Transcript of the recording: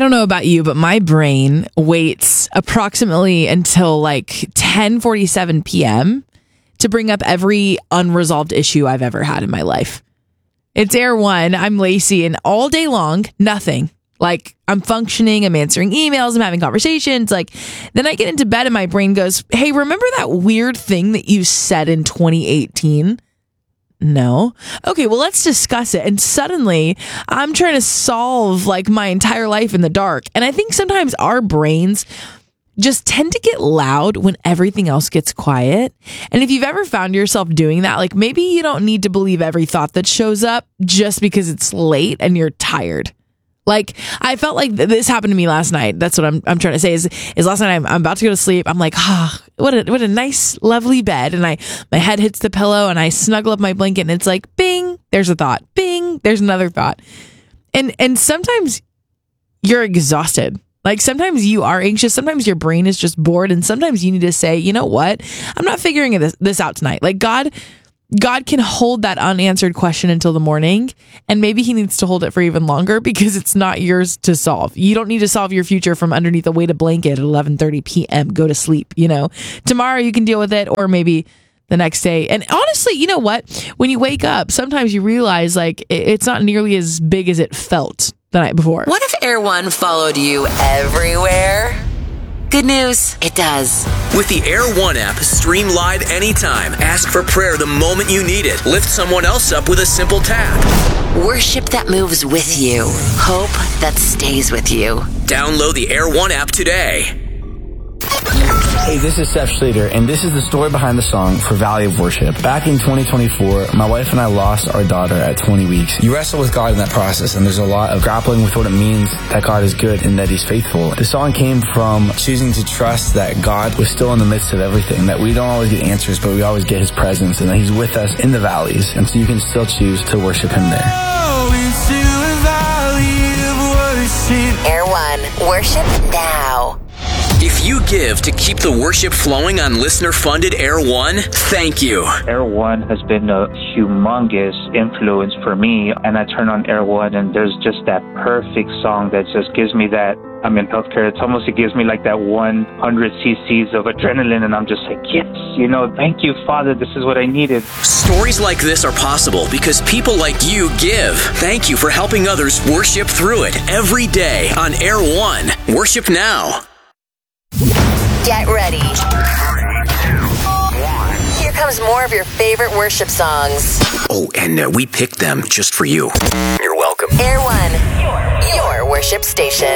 don't know about you, but my brain waits approximately until like 10:47 p.m. to bring up every unresolved issue I've ever had in my life. It's Air One. I'm Lacey, and all day long, nothing. Like, I'm functioning, I'm answering emails, I'm having conversations. Like, then I get into bed and my brain goes, hey, remember that weird thing that you said in 2018? No. Okay, well, let's discuss it. And suddenly I'm trying to solve like my entire life in the dark. And I think sometimes our brains just tend to get loud when everything else gets quiet. And if you've ever found yourself doing that, like maybe you don't need to believe every thought that shows up just because it's late and you're tired. Like, I felt like this happened to me last night. That's what I'm trying to say is last night I'm about to go to sleep. I'm like, what a nice, lovely bed. And my head hits the pillow and I snuggle up my blanket and it's like, bing, there's a thought. Bing, there's another thought. And sometimes you're exhausted. Like, sometimes you are anxious. Sometimes your brain is just bored. And sometimes you need to say, you know what? I'm not figuring this out tonight. Like, God can hold that unanswered question until the morning, and maybe he needs to hold it for even longer because it's not yours to solve. You don't need to solve your future from underneath a weighted blanket at 11:30 p.m. Go to sleep, Tomorrow you can deal with it, or maybe the next day. And honestly, you know what? When you wake up, sometimes you realize like it's not nearly as big as it felt the night before. What if Air One followed you everywhere? Good news, it does. With the Air One app, stream live anytime. Ask for prayer the moment you need it. Lift someone else up with a simple tap. Worship that moves with you. Hope that stays with you. Download the Air One app today. Hey, this is Seth Schrader, and this is the story behind the song For Valley of Worship. Back in 2024, my wife and I lost our daughter at 20 weeks. You wrestle with God in that process, and there's a lot of grappling with what it means that God is good and that He's faithful. The song came from choosing to trust that God was still in the midst of everything, that we don't always get answers, but we always get His presence, and that He's with us in the valleys, and so you can still choose to worship Him there. Air One, worship now. If you give to keep the worship flowing on listener-funded Air One, thank you. Air One has been a humongous influence for me, and I turn on Air One and there's just that perfect song that just gives me that. I'm in healthcare. It gives me like that 100 cc's of adrenaline, and I'm just like, yes, thank you, Father. This is what I needed. Stories like this are possible because people like you give. Thank you for helping others worship through it every day on Air One. Worship now. Get ready. Here comes more of your favorite worship songs. Oh, and we picked them just for you. You're welcome. Air One, your worship station.